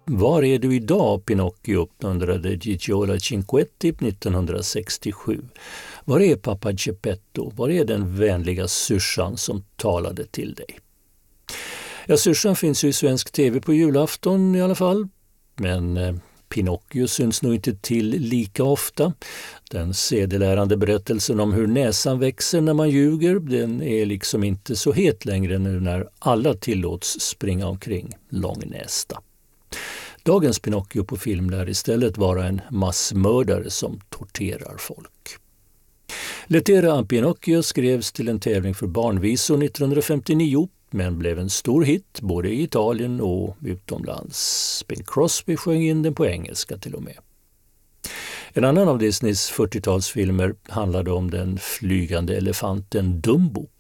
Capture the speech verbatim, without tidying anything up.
Var är du idag, Pinocchio? Undrade Gigiola Cinquetti nittonhundrasextiosju. Var är pappa Geppetto? Var är den vänliga syrsan som talade till dig? Ja, syrsan finns ju i svensk tv på julafton i alla fall. Men eh, Pinocchio syns nog inte till lika ofta. Den sedelärande berättelsen om hur näsan växer när man ljuger, den är liksom inte så het längre nu när alla tillåts springa omkring långnästa. Dagens Pinocchio på film lär istället vara en massmördare som torterar folk. Lettere a Pinocchio skrevs till en tävling för barnvisor nittonhundrafemtionio men blev en stor hit både i Italien och utomlands. Bing Crosby sjöng in den på engelska till och med. En annan av Disneys fyrtiotalsfilmer handlade om den flygande elefanten Dumbo.